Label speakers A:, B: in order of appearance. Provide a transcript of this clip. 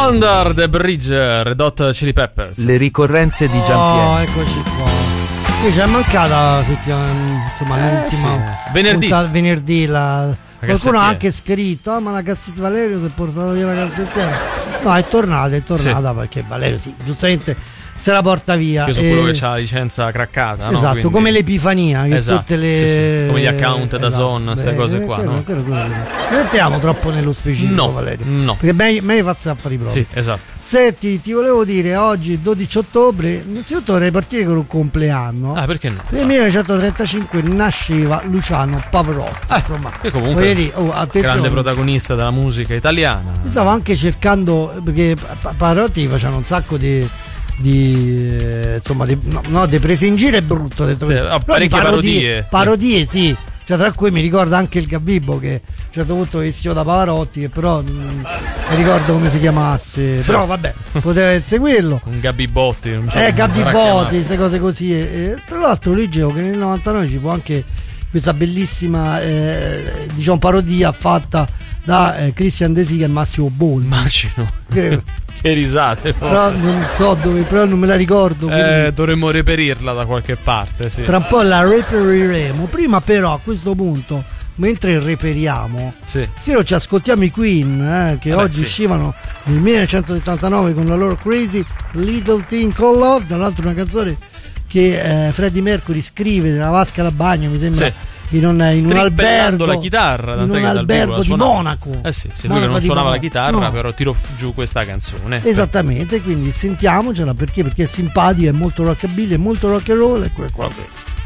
A: Under the Bridge, Red Hot Chili Peppers.
B: Le ricorrenze di Giampiero.
C: Oh, eccoci qua. Qui c'è mancata la settimana, insomma, l'ultima
A: venerdì.
C: Venerdì qualcuno ha anche scritto: ma la cassetta Valerio si è portato via la cassettiera. No, è tornata perché Valerio giustamente se la porta via.
A: Io sono quello che c'ha la licenza craccata.
C: Esatto, no? Quindi... come l'Epifania, che tutte le.
A: Come gli account da Zone, queste cose qua.
C: Quello. Non entriamo troppo nello specifico, Valerio.
A: No.
C: Perché meglio farsi affari propri.
A: Sì, esatto.
C: Senti, ti volevo dire, oggi 12 ottobre, innanzitutto vorrei partire con un compleanno.
A: Ah, perché no?
C: Nel 1935 nasceva Luciano Pavarotti. Insomma,
A: che comunque
C: grande
A: protagonista della musica italiana.
C: Stavo anche cercando, perché Pavarotti faceva un sacco di prese in giro è brutto, ho detto,
A: parodie.
C: Parodie, sì. Cioè, tra cui mi ricorda anche il Gabibbo, che a un certo punto vestito da Pavarotti, che però non mi ricordo come si chiamasse. Però vabbè, poteva essere quello.
A: Un Gabibotti, non so
C: Gabibotti, queste cose così. E tra l'altro leggevo che nel 99 ci fu anche questa bellissima parodia fatta da Christian De Sica e Massimo Boldi.
A: Immagino. Che risate.
C: Però non so dove, però non me la ricordo.
A: Dovremmo reperirla da qualche parte, sì.
C: Tra un po' la reperiremo. Prima però, a questo punto, mentre reperiamo, ci ascoltiamo i Queen, che oggi uscivano nel 1979 con la loro Crazy Little Thing Called Love. Tra l'altro una canzone che Freddie Mercury scrive nella vasca da bagno, mi sembra. In un albergo,
A: la chitarra,
C: in un albergo di Monaco.
A: Lui che non suonava la chitarra, però tirò giù questa canzone.
C: Esattamente, quindi sentiamocela perché è simpatica, è molto rockabilly, è molto rock and roll, e quello che